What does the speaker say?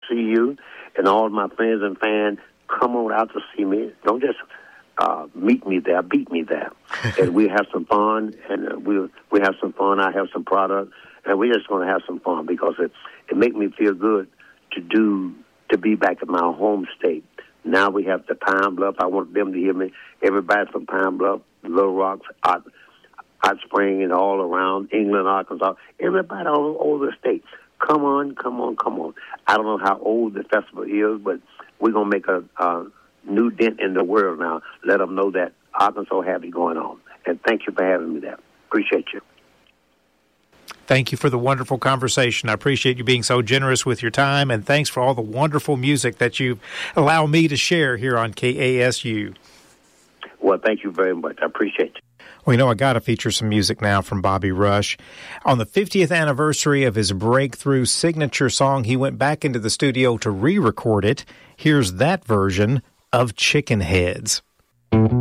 see you, and all my friends and fans, come on out to see me. Don't just meet me there, beat me there. And we have some fun, and we have some fun. I have some product, and we're just going to have some fun because it makes me feel good to be back in my home state. Now we have the Pine Bluff. I want them to hear me. Everybody from Pine Bluff, Little Rocks, Hot Spring, and all around England, Arkansas. Everybody all over the state. Come on. I don't know how old the festival is, but we're going to make a new dent in the world now. Let them know that Arkansas have it going on. And thank you for having me there. Appreciate you. Thank you for the wonderful conversation. I appreciate you being so generous with your time, and thanks for all the wonderful music that you allow me to share here on KASU. Well, thank you very much. I appreciate you. Well, I got to feature some music now from Bobby Rush. On the 50th anniversary of his breakthrough signature song, he went back into the studio to re-record it. Here's that version of Chicken Heads.